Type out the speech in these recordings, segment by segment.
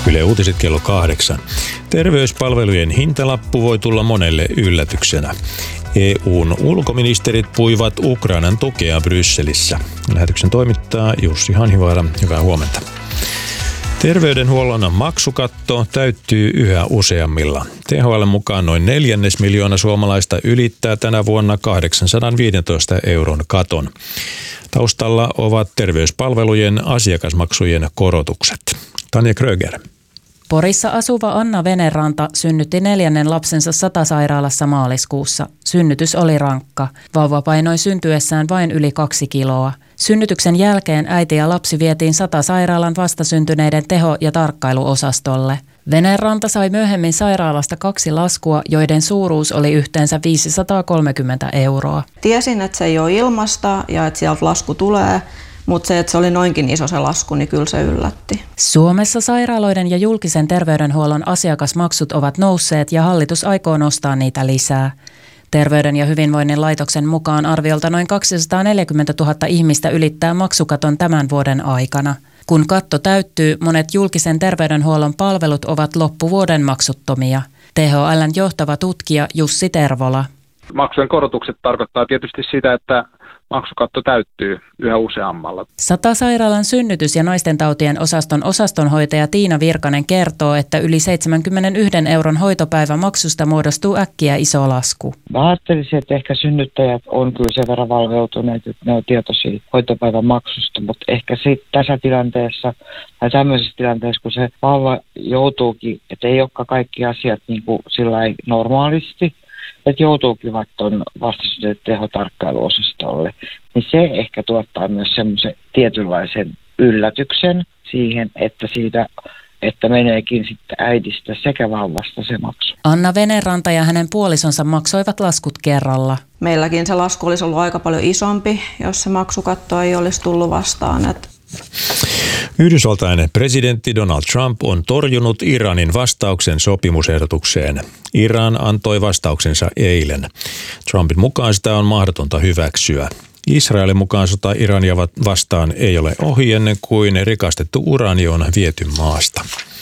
Yle Uutiset kello 8. Terveyspalvelujen hintalappu voi tulla monelle yllätyksenä. EU:n ulkoministerit puivat Ukrainan tukea Brysselissä. Lähetyksen toimittaa Jussi Hanhivaara. Hyvää huomenta. Terveydenhuollon maksukatto täyttyy yhä useammilla. THL mukaan noin 250 000 suomalaista ylittää tänä vuonna 815 euron katon. Taustalla ovat terveyspalvelujen asiakasmaksujen korotukset. Tanja Kröger. Porissa asuva Anna Veneranta synnytti 4. lapsensa Satasairaalassa maaliskuussa. Synnytys oli rankka. Vauva painoi syntyessään vain yli 2 kiloa. Synnytyksen jälkeen äiti ja lapsi vietiin Satasairaalan vastasyntyneiden teho- ja tarkkailuosastolle. Veneranta sai myöhemmin sairaalasta 2 laskua, joiden suuruus oli yhteensä 530 euroa. Tiesin, että se ei ole ilmasta ja että sieltä lasku tulee. Mutta se, että se oli noinkin iso se lasku, niin kyllä se yllätti. Suomessa sairaaloiden ja julkisen terveydenhuollon asiakasmaksut ovat nousseet ja hallitus aikoo nostaa niitä lisää. Terveyden ja hyvinvoinnin laitoksen mukaan arviolta noin 240 000 ihmistä ylittää maksukaton tämän vuoden aikana. Kun katto täyttyy, monet julkisen terveydenhuollon palvelut ovat loppuvuoden maksuttomia. THL:n johtava tutkija Jussi Tervola. Maksujen korotukset tarkoittaa tietysti sitä, että maksukatto täyttyy yhä useammalla. Satasairaalan synnytys- ja naistentautien osaston osastonhoitaja Tiina Virkanen kertoo, että yli 71 euron hoitopäivän maksusta muodostuu äkkiä iso lasku. Mä ajattelisin, että ehkä synnyttäjät on kyllä sen verran valveutuneet, että ne on tietoisia hoitopäivän maksusta, mutta ehkä sitten tässä tilanteessa tai tämmöisessä tilanteessa, kun se vauva joutuukin, että ei olekaan kaikki asiat niin kuin sillai normaalisti, että joutuukin vaikka tuon vastasyntyneiden tehotarkkailuosastolle, niin se ehkä tuottaa myös semmoisen tietynlaisen yllätyksen siihen, että meneekin sitten äidistä sekä vauvasta se maksu. Anna Veneranta ja hänen puolisonsa maksoivat laskut kerralla. Meilläkin se lasku olisi ollut aika paljon isompi, jos se maksukatto ei olisi tullut vastaan. Yhdysvaltain presidentti Donald Trump on torjunut Iranin vastauksen sopimusehdotukseen. Iran antoi vastauksensa eilen. Trumpin mukaan sitä on mahdotonta hyväksyä. Israelin mukaan sota Irania vastaan ei ole ohi ennen kuin rikastettu uraani on viety maasta.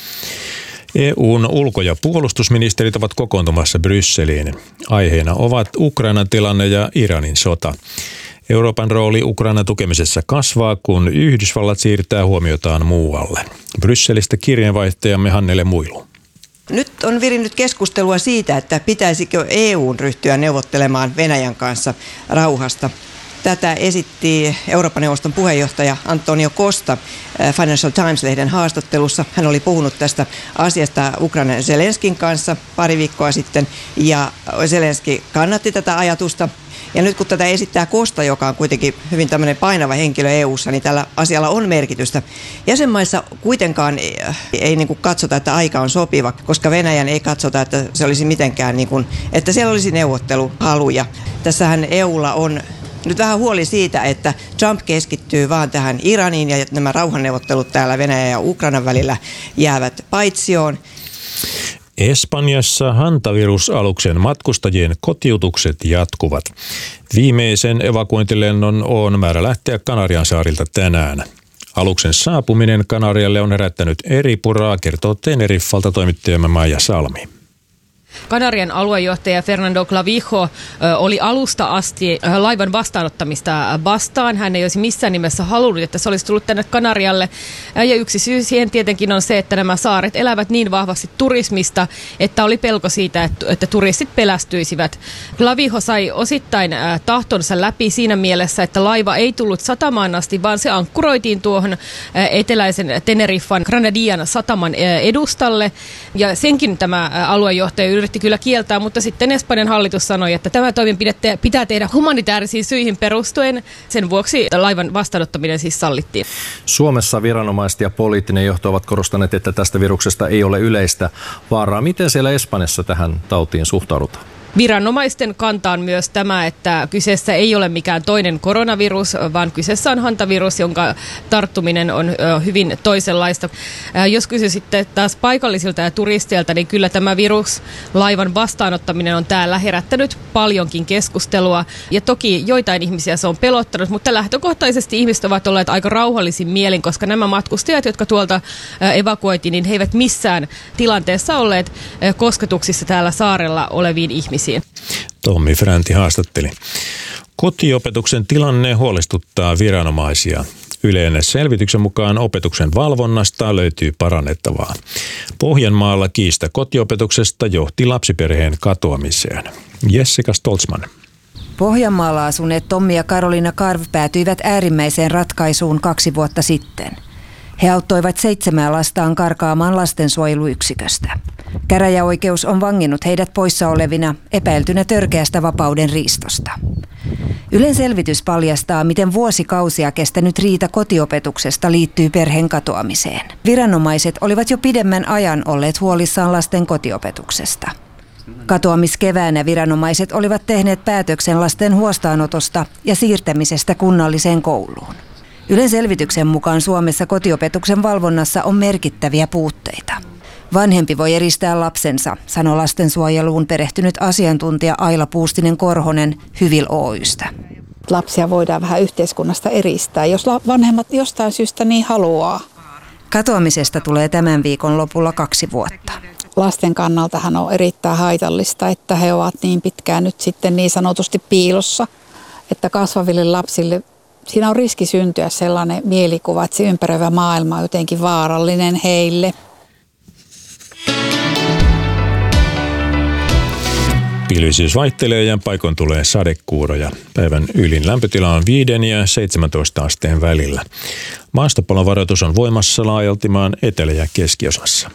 EU:n ulko- ja puolustusministerit ovat kokoontumassa Brysseliin. Aiheena ovat Ukrainan tilanne ja Iranin sota. Euroopan rooli Ukrainan tukemisessa kasvaa, kun Yhdysvallat siirtää huomiotaan muualle. Brysselistä kirjeenvaihtajamme Hannele Muilu. Nyt on virinnyt keskustelua siitä, että pitäisikö EU:n ryhtyä neuvottelemaan Venäjän kanssa rauhasta. Tätä esitti Euroopan neuvoston puheenjohtaja Antonio Costa Financial Times-lehden haastattelussa. Hän oli puhunut tästä asiasta Ukrainan Zelenskin kanssa pari viikkoa sitten ja Zelenski kannatti tätä ajatusta. Ja nyt kun tätä esittää Costa, joka on kuitenkin hyvin tämmöinen painava henkilö EU:ssa, niin tällä asialla on merkitystä. Jäsenmaissa kuitenkaan ei niin kuin katsota, että aika on sopiva, koska Venäjän ei katsota, että se olisi mitenkään, niin kuin, että siellä olisi neuvotteluhaluja. Tässähän EUlla on nyt vähän huoli siitä, että Trump keskittyy vaan tähän Iraniin ja nämä rauhanneuvottelut täällä Venäjän ja Ukrainan välillä jäävät paitsioon. Espanjassa hantavirusaluksen matkustajien kotiutukset jatkuvat. Viimeisen evakuointilennon on määrä lähteä Kanariansaarilta tänään. Aluksen saapuminen Kanarialle on herättänyt eripuraa, kertoo Teneriffalta toimittajamme Maija Salmi. Kanarian aluejohtaja Fernando Clavijo oli alusta asti laivan vastaanottamista vastaan. Hän ei olisi missään nimessä halunnut, että se olisi tullut tänne Kanarialle. Ja yksi syy siihen tietenkin on se, että nämä saaret elävät niin vahvasti turismista, että oli pelko siitä, että turistit pelästyisivät. Clavijo sai osittain tahtonsa läpi siinä mielessä, että laiva ei tullut satamaan asti, vaan se ankkuroitiin tuohon eteläisen Teneriffan Granadian sataman edustalle. Ja senkin tämä aluejohtaja yritti kyllä kieltää, mutta sitten Espanjan hallitus sanoi, että tämä toimenpide pitää tehdä humanitaarisiin syihin perustuen. Sen vuoksi laivan vastaanottaminen siis sallittiin. Suomessa viranomaiset ja poliittinen johto ovat korostaneet, että tästä viruksesta ei ole yleistä vaaraa. Miten siellä Espanjassa tähän tautiin suhtaudutaan? Viranomaisten kanta on myös tämä, että kyseessä ei ole mikään toinen koronavirus, vaan kyseessä on hantavirus, jonka tarttuminen on hyvin toisenlaista. Jos kysyisitte taas paikallisilta ja turisteilta, niin kyllä tämä viruslaivan vastaanottaminen on täällä herättänyt paljonkin keskustelua. Ja toki joitain ihmisiä se on pelottanut, mutta lähtökohtaisesti ihmiset ovat olleet aika rauhallisin mielin, koska nämä matkustajat, jotka tuolta evakuoitiin, niin he eivät missään tilanteessa olleet kosketuksissa täällä saarella oleviin ihmisiin. Tommi Fränti haastatteli. Kotiopetuksen tilanne huolestuttaa viranomaisia. Ylen selvityksen mukaan opetuksen valvonnasta löytyy parannettavaa. Pohjanmaalla kiista kotiopetuksesta johti lapsiperheen katoamiseen. Jessica Stoltzman. Pohjanmaalla asuneet Tommi ja Karolina Karv päätyivät äärimmäiseen ratkaisuun 2 vuotta sitten. He auttoivat 7 lastaan karkaamaan lastensuojeluyksiköstä. Käräjäoikeus on vanginnut heidät poissa olevina epäiltynä törkeästä vapauden riistosta. Ylen selvitys paljastaa, miten vuosikausia kestänyt riita kotiopetuksesta liittyy perheen katoamiseen. Viranomaiset olivat jo pidemmän ajan olleet huolissaan lasten kotiopetuksesta. Katoamiskeväänä viranomaiset olivat tehneet päätöksen lasten huostaanotosta ja siirtämisestä kunnalliseen kouluun. Ylen selvityksen mukaan Suomessa kotiopetuksen valvonnassa on merkittäviä puutteita. Vanhempi voi eristää lapsensa, sanoi lastensuojeluun perehtynyt asiantuntija Aila Puustinen-Korhonen Hyvil Oy:stä. Lapsia voidaan vähän yhteiskunnasta eristää, jos vanhemmat jostain syystä niin haluaa. Katoamisesta tulee tämän viikon lopulla 2 vuotta. Lasten kannaltahan on erittäin haitallista, että he ovat niin pitkään nyt sitten niin sanotusti piilossa, että kasvaville lapsille siinä on riski syntyä sellainen mielikuva, että se ympäröivä maailma on jotenkin vaarallinen heille. Pilvisyys vaihtelee ja paikoin tulee sadekuuroja. Päivän ylin lämpötila on 5 ja 17 asteen välillä. Maastopalon on voimassa laajalti maan etelä- ja keskiosassa.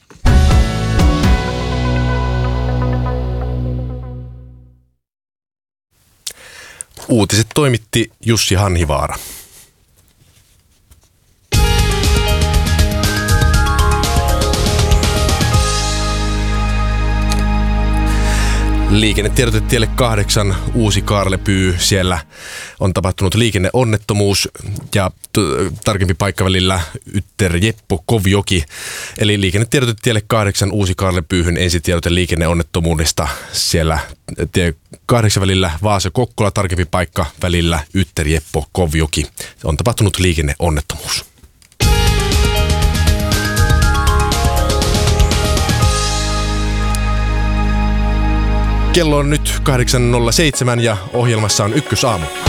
Uutiset toimitti Jussi Hanhivaara. Liikennetiedotetielle 8 Uusi Kaarlepyy. Siellä on tapahtunut liikenneonnettomuus ja tarkempi paikka välillä Ytter-Jeppo-Kovjoki. Eli liikennetiedotetielle 8 Uusi Kaarlepyyhyn ensitiedote liikenneonnettomuudesta. Siellä tie 8 välillä Vaasa-Kokkola, tarkempi paikka välillä Ytter-Jeppo-Kovjoki. On tapahtunut liikenneonnettomuus. Kello on nyt 8.07 ja ohjelmassa on Ykkösaamu.